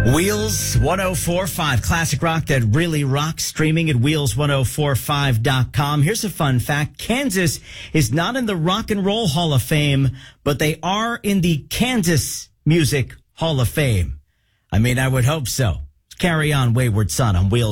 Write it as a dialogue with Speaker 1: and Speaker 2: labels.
Speaker 1: Wheels 1045, classic rock that really rocks, streaming at wheels1045.com. Here's a fun fact. Kansas is not in the Rock and Roll Hall of Fame, but they are in the Kansas Music Hall of Fame. I mean, I would hope so. Carry on, Wayward Son, on Wheels.